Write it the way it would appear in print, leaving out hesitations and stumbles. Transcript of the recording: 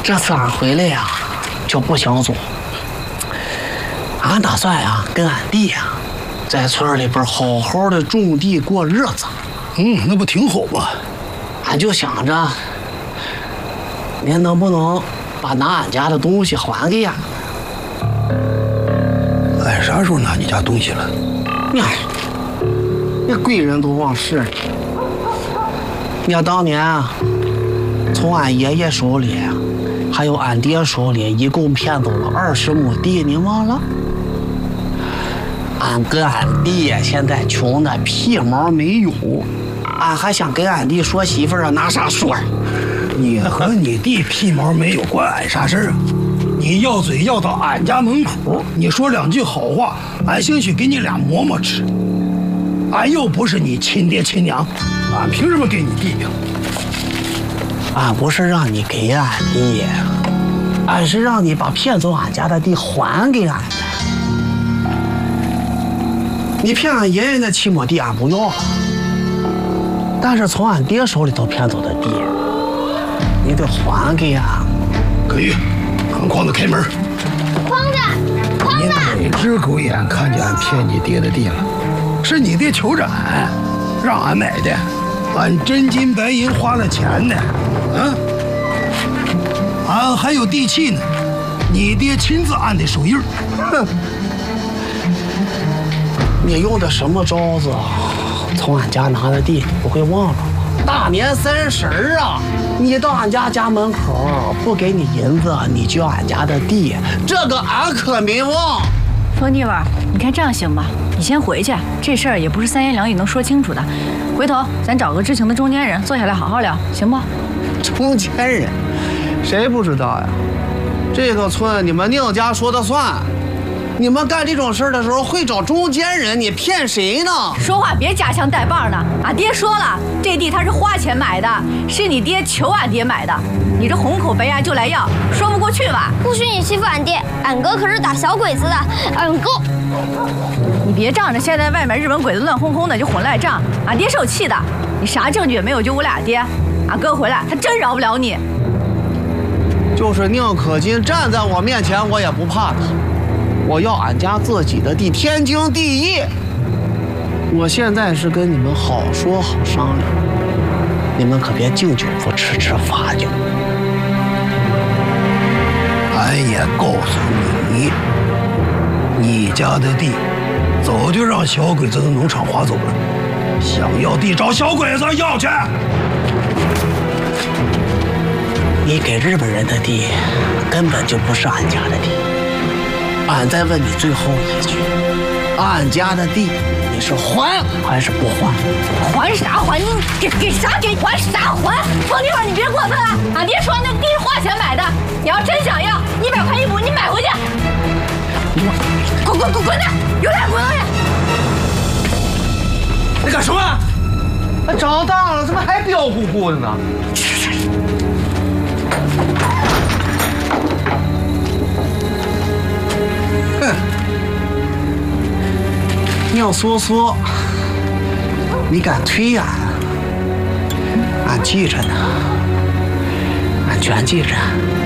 这次俺回来呀，就不想走。俺打算呀，跟俺弟呀，在村里边好好的种地过日子。 那不挺好吗？ 俺就想着，您能不能把拿俺家的东西还给俺？ 俺啥时候拿你家东西了？ 那贵人都忘事了。俺当年啊，从俺爷爷手里，还有俺爹手里，一共骗走了20亩地，你忘了？俺跟俺弟现在穷的屁毛没有，俺还想跟俺弟说媳妇儿啊，拿啥说？ 你和你弟屁毛没有，关俺啥事儿啊？你要嘴要到俺家门口，你说2句好话，俺兴许给你俩馍馍吃。俺又不是你亲爹亲娘，俺凭什么给你地呀？ 俺不是让你给俺弟，俺是让你把骗走俺家的地还给俺的。你骗俺爷爷那7亩地，俺不要了，但是从俺爹手里头骗走的地，你得还给俺。 可以，让筐子开门。 筐子， 你哪只狗眼看见俺骗你爹的地了？是你爹求着俺，让俺买的，俺真金白银花了钱呢，俺还有地契呢，你爹亲自按的手印。哼， 你用的什么招子？从俺家拿的地，你不会忘了吗？大年30啊，你到俺家门口不给你银子，你就要俺家的地，这个俺可没忘。 冯妮娃，你看这样行吧？你先回去，这事儿也不是3言2语能说清楚的。回头咱找个知情的中间人，坐下来好好聊，行不？ 中间人，谁不知道呀？这个村你们宁家说的算。你们干这种事儿的时候会找中间人，你骗谁呢？ 说话别夹枪带棒的。俺爹说了，这地他是花钱买的，是你爹求俺爹买的。你这红口白牙就来要，说不过去吧？ 不许你欺负俺爹，俺哥可是打小鬼子的，俺哥。 你别仗着现在外面日本鬼子乱哄哄的就混赖账，俺爹受气的。你啥证据也没有，就我俩爹，俺哥回来他真饶不了你。 就是宁可金站在我面前，我也不怕他。我要俺家自己的地，天经地义。我现在是跟你们好说好商量，你们可别敬酒不吃吃罚酒。 俺也告诉你，你家的地早就让小鬼子的农场划走了，想要地找小鬼子要去。 你给日本人的地根本就不是俺家的地。俺再问你最后一句，俺家的地你是还还是不还？ 还啥还？你给啥给？还啥还？冯妮娃，你别过分了！俺爹说那地是花钱买的，你要真想要100块1亩，你买回去。滚蛋！有脸滚回去！ 你干什么？长大了怎么还彪呼呼的呢？ 哼！宁苏苏，你敢推俺？俺记着呢，俺全记着。